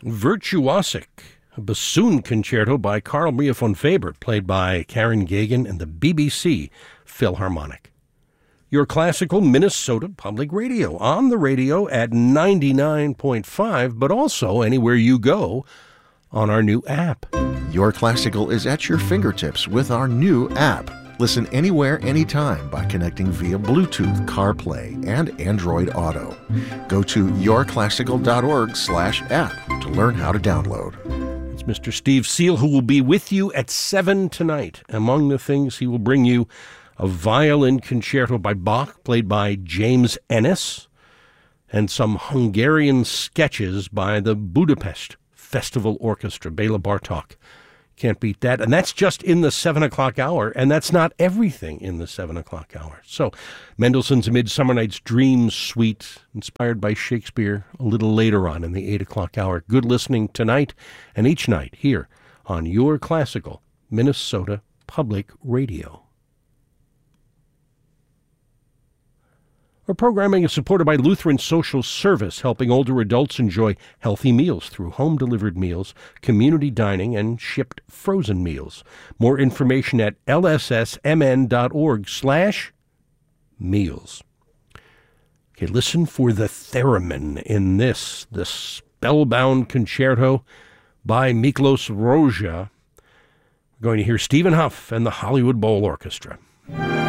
Virtuosic, a bassoon concerto by Carl Maria von Weber, played by Karen Gagan and the BBC Philharmonic. Your classical Minnesota Public Radio, on the radio at 99.5, but also anywhere you go on our new app. Your Classical is at your fingertips with our new app. Listen anywhere, anytime by connecting via Bluetooth, CarPlay, and Android Auto. Go to yourclassical.org/app to learn how to download. It's Mr. Steve Seal, who will be with you at 7 tonight. Among the things he will bring you, a violin concerto by Bach, played by James Ennis, and some Hungarian sketches by the Budapest Festival Orchestra, Bela Bartok. Can't beat that. And that's just in the 7 o'clock hour, and that's not everything in the 7 o'clock hour. So Mendelssohn's Midsummer Night's Dream Suite, inspired by Shakespeare, a little later on in the 8 o'clock hour. Good listening tonight and each night here on Your Classical Minnesota Public Radio. Our programming is supported by Lutheran Social Service, helping older adults enjoy healthy meals through home-delivered meals, community dining, and shipped frozen meals. More information at lssmn.org/meals. Okay, listen for the theremin in this, the Spellbound Concerto by Miklos Rozsa. We're going to hear Stephen Huff and the Hollywood Bowl Orchestra.